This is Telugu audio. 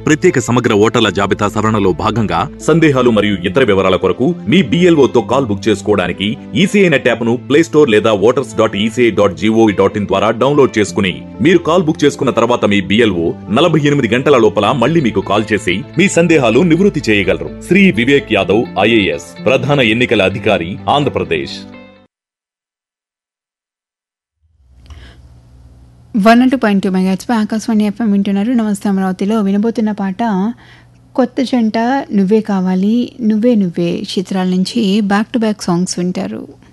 ప్రత్యేక సమగ్ర ఓటర్ల జాబితా సవరణలో భాగంగా సందేహాలు మరియు ఇతర వివరాల కొరకు మీ BLO తో కాల్ బుక్ చేసుకోవడానికి ఈసీఐ నెట్ యాప్ ను ప్లే స్టోర్ లేదా voters.eci.gov.in ద్వారా డౌన్లోడ్ చేసుకుని మీరు కాల్ బుక్ చేసుకున్న తర్వాత మీ BLO 48 గంటల లోపల మళ్ళీ మీకు కాల్ చేసి మీ సందేహాలు నివృత్తి చేయగలరు. శ్రీ వివేక్ యాదవ్ IAS, ప్రధాన ఎన్నికల అధికారి, ఆంధ్రప్రదేశ్. 102.2 మెగాహెర్ట్జ్ పై ఆకాశవాణి FM వింటున్నారు. నమస్తే అమరావతిలో వినబోతున్న పాట కొత్త జంట, నువ్వే కావాలి, నువ్వే నువ్వే చిత్రాల నుంచి బ్యాక్ టు బ్యాక్ సాంగ్స్ వింటారు.